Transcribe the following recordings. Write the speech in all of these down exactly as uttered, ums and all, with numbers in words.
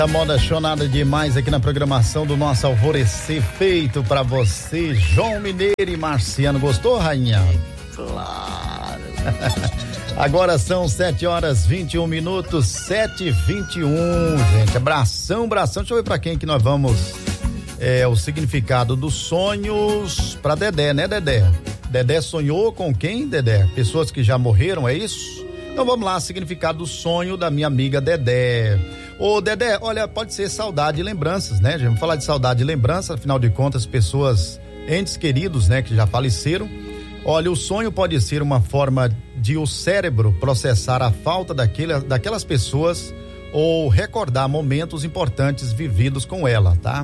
A moda chonada demais aqui na programação do nosso Alvorecer, feito pra você, João Mineiro e Marciano. Gostou, rainha? Claro. Agora são sete horas vinte e um minutos, sete e vinte e um, gente. Abração, abração. Deixa eu ver pra quem que nós vamos. É o significado dos sonhos pra Dedé, né, Dedé? Dedé sonhou com quem, Dedé? Pessoas que já morreram, é isso? Então vamos lá, significado do sonho da minha amiga Dedé. Ô Dedé, olha, pode ser saudade e lembranças, né? Já vamos falar de saudade e lembrança, afinal de contas, pessoas, entes queridos, né, que já faleceram. Olha, o sonho pode ser uma forma de o cérebro processar a falta daquele, daquelas pessoas ou recordar momentos importantes vividos com ela, tá?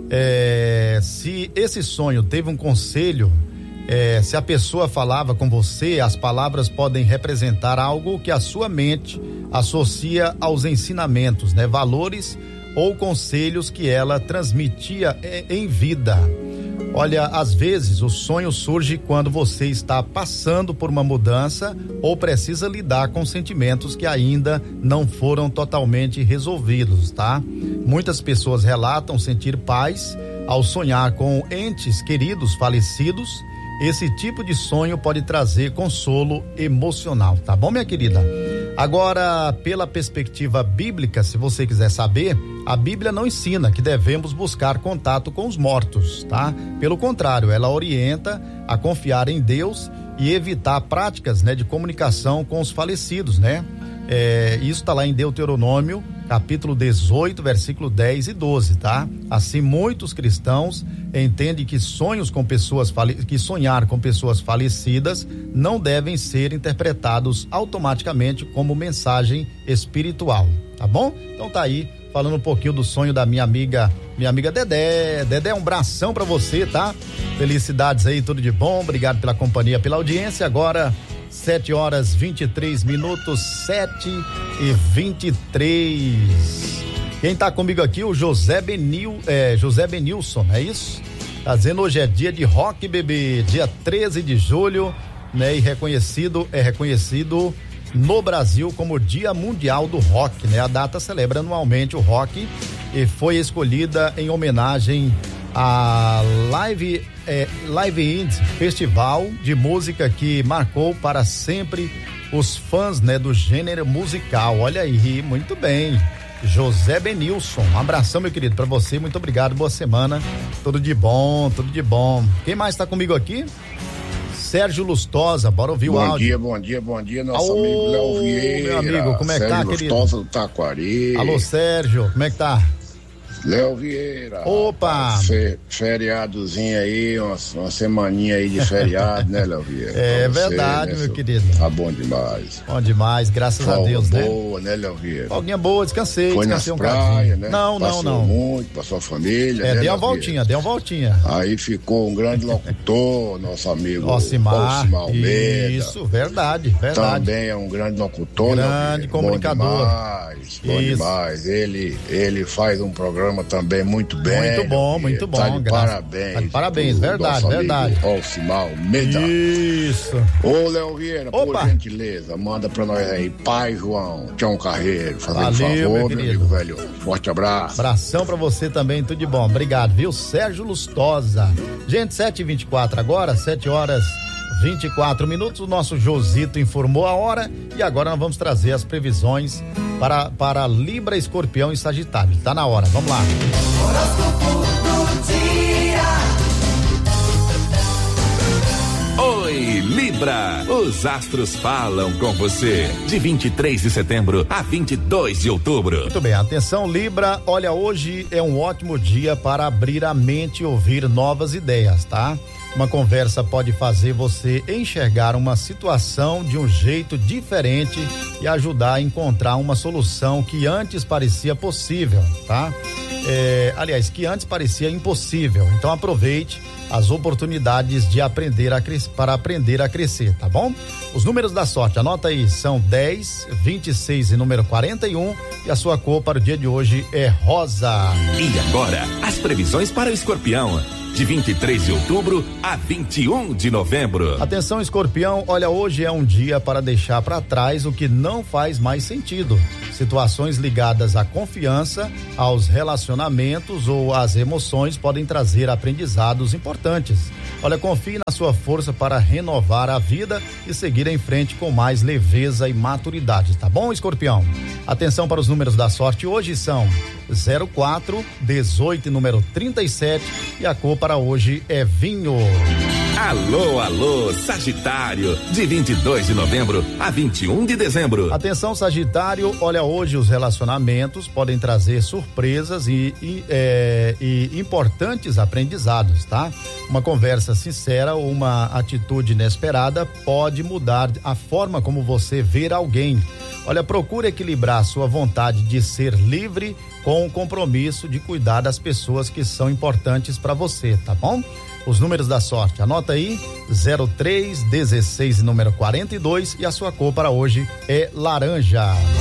É, se esse sonho teve um conselho, é, se a pessoa falava com você, as palavras podem representar algo que a sua mente associa aos ensinamentos, né? Valores ou conselhos que ela transmitia em vida. Olha, às vezes o sonho surge quando você está passando por uma mudança ou precisa lidar com sentimentos que ainda não foram totalmente resolvidos, tá? Muitas pessoas relatam sentir paz ao sonhar com entes queridos falecidos. Esse tipo de sonho pode trazer consolo emocional, tá bom, minha querida? Agora, pela perspectiva bíblica, se você quiser saber, a Bíblia não ensina que devemos buscar contato com os mortos, tá? Pelo contrário, ela orienta a confiar em Deus e evitar práticas, né, de comunicação com os falecidos, né? É, isso tá lá em Deuteronômio, capítulo dezoito, versículo dez e doze, tá? Assim, muitos cristãos entendem que sonhos com pessoas fale... que sonhar com pessoas falecidas não devem ser interpretados automaticamente como mensagem espiritual, tá bom? Então tá aí, falando um pouquinho do sonho da minha amiga, minha amiga Dedé. Dedé, um abração pra você, tá? Felicidades aí, tudo de bom, obrigado pela companhia, pela audiência. Agora sete horas vinte e três minutos, sete e vinte e três. Quem tá comigo aqui, o José Benil, é, José Benilson, é isso? Tá dizendo hoje é dia de rock, bebê, dia treze de julho, né? E reconhecido, é reconhecido no Brasil como Dia Mundial do Rock, né? A data celebra anualmente o rock e foi escolhida em homenagem a Live é, Live Aid, festival de música que marcou para sempre os fãs, né, do gênero musical. Olha aí, muito bem, José Benilson, um abração, meu querido, para você, muito obrigado, boa semana, tudo de bom, tudo de bom. Quem mais está comigo aqui? Sérgio Lustosa, bora ouvir o áudio. Bom dia, bom dia, bom dia, nosso Alô, amigo Léo Vieira. Meu amigo, como é que tá, Sérgio querido? Lustosa do Taquari. Alô, Sérgio, como é que tá? Léo Vieira. Opa! Fe, feriadozinho aí, uma, uma semaninha aí de feriado, né, Léo Vieira? É você, verdade, né, meu querido. Tá bom demais. Bom demais, graças Folga a Deus, boa, né? boa, né, Léo Vieira? Folguinha boa, descansei, Foi descansei nas um praia, cadinho. né? Não, Passou não, não. muito, passou a família, É, né, deu uma Léo voltinha, Vieira? deu uma voltinha. Aí ficou um grande locutor, nosso amigo Ocimar, Ocimar Almeida. Isso, verdade, verdade. Também é um grande locutor, grande né, comunicador. Bom demais, bom Isso. demais. Ele, ele faz um programa também muito bem. Muito bom, muito bom. Tá de graças. parabéns. Tá de parabéns, verdade, verdade. Ocimar Almeida. Isso. Ô, Léo Vieira, Opa. por gentileza, manda pra nós aí, Pai João, Tião Carreiro, fazendo Valeu, favor, meu meu, querido. amigo velho. Forte abraço. Abração pra você também, tudo de bom. Obrigado, viu? Sérgio Lustosa. Gente, sete e vinte e quatro agora, sete horas vinte e quatro minutos. O nosso Josito informou a hora e agora nós vamos trazer as previsões para, para Libra, Escorpião e Sagitário. Tá na hora, vamos lá. Horóscopo do dia. Oi, Libra! Os astros falam com você. De vinte e três de setembro a vinte e dois de outubro. Muito bem, atenção, Libra. Olha, hoje é um ótimo dia para abrir a mente e ouvir novas ideias, tá? Uma conversa pode fazer você enxergar uma situação de um jeito diferente e ajudar a encontrar uma solução que antes parecia possível, tá? É, aliás, que antes parecia impossível. Então aproveite as oportunidades de aprender a cres... para aprender a crescer, tá bom? Os números da sorte, anota aí, são dez, vinte e seis e número quarenta e um, e a sua cor para o dia de hoje é rosa. E agora, as previsões para o Escorpião. de vinte e três de outubro a vinte e um de novembro. Atenção, Escorpião, olha, hoje é um dia para deixar para trás o que não faz mais sentido. Situações ligadas à confiança, aos relacionamentos ou às emoções podem trazer aprendizados importantes. Olha, confie na sua força para renovar a vida e seguir em frente com mais leveza e maturidade, tá bom, Escorpião? Atenção para os números da sorte hoje são zero quatro, dezoito, número trinta e sete, e a cor para hoje é vinho. Alô, alô, Sagitário, de vinte e dois de novembro a vinte e um de dezembro. Atenção, Sagitário, olha, hoje os relacionamentos podem trazer surpresas e, e, é, e importantes aprendizados, tá? Uma conversa sincera ou uma atitude inesperada pode mudar a forma como você vê alguém. Olha, procure equilibrar sua vontade de ser livre com o compromisso de cuidar das pessoas que são importantes para você, tá bom? Os números da sorte, anota aí, zero três, dezesseis e número quarenta e dois, e a sua cor para hoje é laranja.